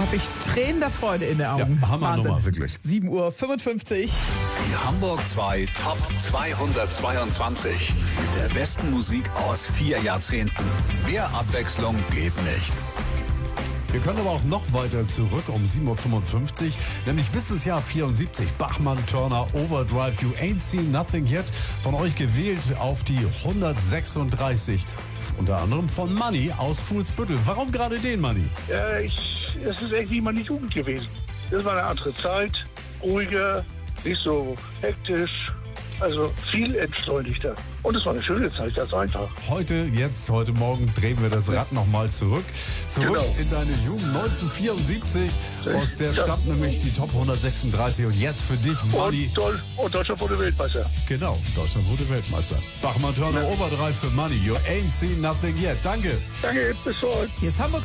Habe ich Tränen der Freude in den Augen. Ja, Hammernummer, wirklich. 7:55 Uhr. Die Hamburg 2 Top 222. Mit der besten Musik aus 4 Jahrzehnten. Mehr Abwechslung geht nicht. Wir können aber auch noch weiter zurück um 7:55 Uhr, nämlich bis ins Jahr 74. Bachmann, Turner, Overdrive, You Ain't Seen Nothing Yet. Von euch gewählt auf die 136. Unter anderem von Manni aus Fuhlsbüttel. Warum gerade den, Manni? Ja, es ist irgendwie meine Jugend gewesen. Das war eine andere Zeit, ruhiger, nicht so hektisch, also viel entschleunigter. Und es war eine schöne Zeit, ganz einfach. Heute Morgen drehen wir das Rad nochmal zurück. Genau. In deine Jugend 1974. Aus der stammt nämlich die Top 136. Und jetzt für dich, Manni. Und Deutschland wurde Weltmeister. Genau, Deutschland wurde Weltmeister. Bachmann, Turner, Overdrive für Manni. You ain't seen nothing yet. Danke. Danke, bis bald. Hier ist Hamburg